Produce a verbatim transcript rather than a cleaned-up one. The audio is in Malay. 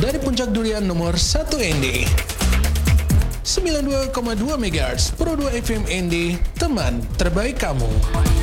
dari Puncak Durian nomor satu N D. sembilan puluh dua koma dua megahertz Pro dua F M N D, teman terbaik kamu.